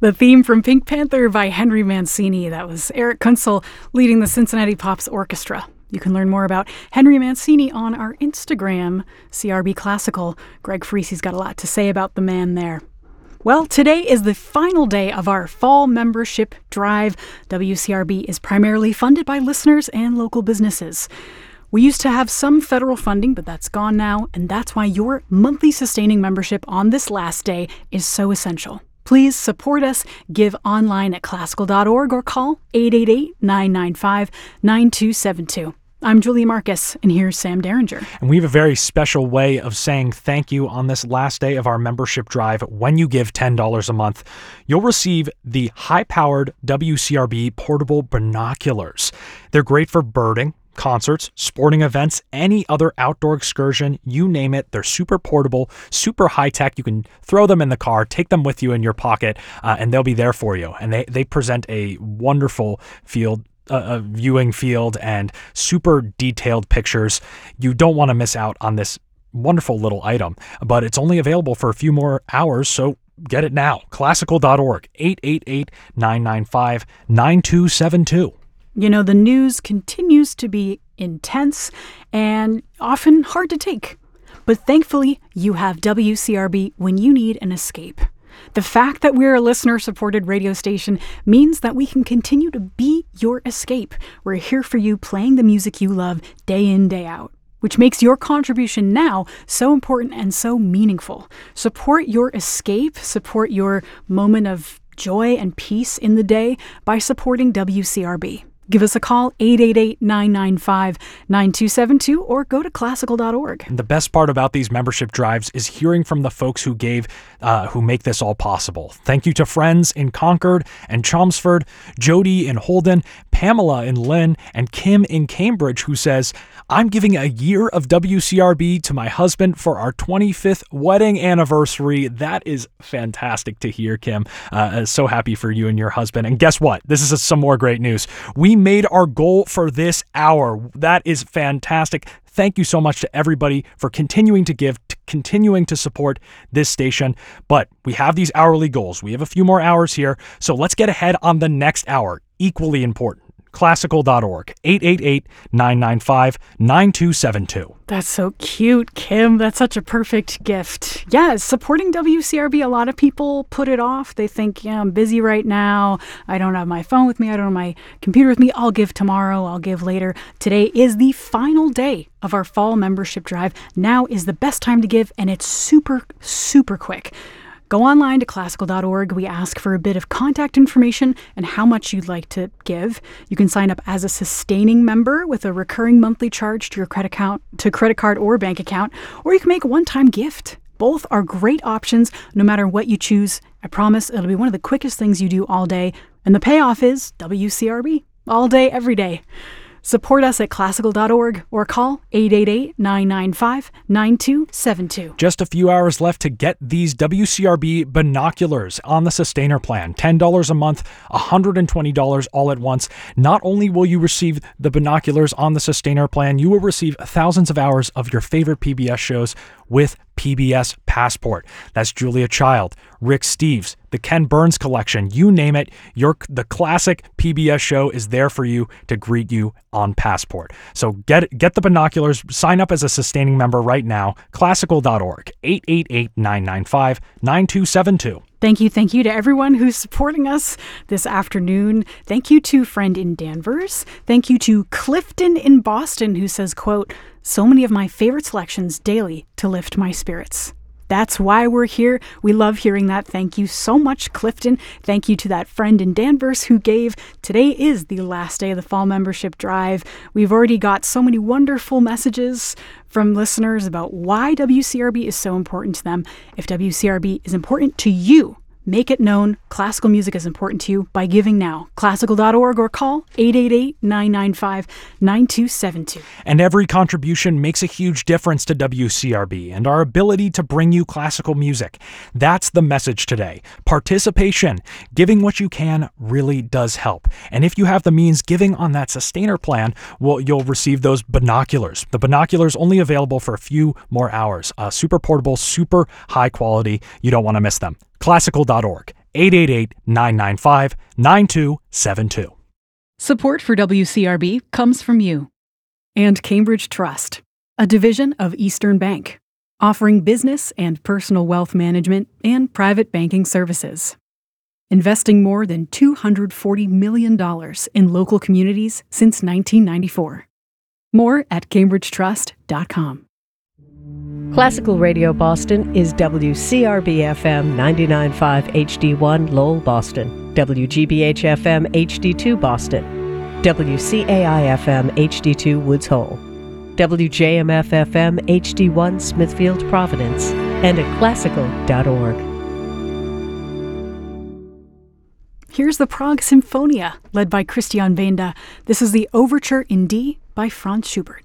The theme from Pink Panther by Henry Mancini. That was Eric Kunzel leading the Cincinnati Pops Orchestra. You can learn more about Henry Mancini on our Instagram, CRB Classical. Greg Freesy's got a lot to say about the man there. Well, today is the final day of our fall membership drive. WCRB is primarily funded by listeners and local businesses. We used to have some federal funding, but that's gone now, and that's why your monthly sustaining membership on this last day is so essential. Please support us. Give online at classical.org or call 888-995-9272. I'm Julia Marcus, and here's Sam Derringer. And we have a very special way of saying thank you on this last day of our membership drive. When you give $10 a month, you'll receive the high-powered WCRB portable binoculars. They're great for birding, concerts, sporting events, any other outdoor excursion, you name it. They're super portable, super high-tech. You can throw them in the car, take them with you in your pocket, and they'll be there for you. And they present a wonderful viewing field and super detailed pictures. You don't want to miss out on this wonderful little item, but it's only available for a few more hours, so get it now. Classical.org, 888-995-9272. You know, the news continues to be intense and often hard to take. But thankfully, you have WCRB when you need an escape. The fact that we're a listener-supported radio station means that we can continue to be your escape. We're here for you, playing the music you love day in, day out, which makes your contribution now so important and so meaningful. Support your escape, support your moment of joy and peace in the day by supporting WCRB. Give us a call, 888-995-9272, or go to classical.org. The best part about these membership drives is hearing from the folks who make this all possible. Thank you to friends in Concord and Chelmsford, Jody in Holden, Pamela in Lynn, and Kim in Cambridge, who says, I'm giving a year of WCRB to my husband for our 25th wedding anniversary. That is fantastic to hear, Kim. So happy for you and your husband. And guess what? This is some more great news. We made our goal for this hour. That is fantastic. Thank you so much to everybody for continuing to give, continuing to support this station. But we have these hourly goals. We have a few more hours here, so let's get ahead on the next hour. Equally important. Classical.org, 888-995-9272. That's so cute, Kim. That's such a perfect gift. Yeah, supporting WCRB, a lot of people put it off. They think, I'm busy right now. I don't have my phone with me. I don't have my computer with me. I'll give tomorrow. I'll give later. Today is the final day of our fall membership drive. Now is the best time to give, and it's super, super quick. Go online to classical.org. We ask for a bit of contact information and how much you'd like to give. You can sign up as a sustaining member with a recurring monthly charge to your credit card or bank account, or you can make a one-time gift. Both are great options no matter what you choose. I promise it'll be one of the quickest things you do all day, and the payoff is WCRB all day, every day. Support us at classical.org or call 888-995-9272. Just a few hours left to get these WCRB binoculars on the Sustainer plan. $10 a month, $120 all at once. Not only will you receive the binoculars on the Sustainer plan, you will receive thousands of hours of your favorite PBS shows with PBS Passport. That's Julia Child, Rick Steves, the Ken Burns collection, you name it. The classic PBS show is there for you to greet you on Passport. So get the binoculars, sign up as a sustaining member right now, classical.org, 888-995-9272. Thank you to everyone who's supporting us this afternoon. Thank you to friend in Danvers. Thank you to Clifton in Boston, who says, quote, so many of my favorite selections daily to lift my spirits. That's why we're here. We love hearing that. Thank you so much, Clifton. Thank you to that friend in Danvers who gave. Today is the last day of the fall membership drive. We've already got so many wonderful messages from listeners about why WCRB is so important to them. If WCRB is important to you, make it known classical music is important to you by giving now. Classical.org or call 888-995-9272. And every contribution makes a huge difference to WCRB and our ability to bring you classical music. That's the message today. Participation, giving what you can, really does help. And if you have the means, giving on that Sustainer plan, well, you'll receive those binoculars. The binoculars only available for a few more hours. Super portable, super high quality. You don't want to miss them. Classical.org, 888-995-9272. Support for WCRB comes from you. And Cambridge Trust, a division of Eastern Bank, offering business and personal wealth management and private banking services. Investing more than $240 million in local communities since 1994. More at cambridgetrust.com. Classical Radio Boston is WCRB-FM 99.5 HD1 Lowell, Boston, WGBH-FM HD2 Boston, WCAI-FM HD2 Woods Hole, WJMF-FM HD1 Smithfield, Providence, and at classical.org. Here's the Prague Symphonia, led by Christian Wenda. This is the Overture in D by Franz Schubert.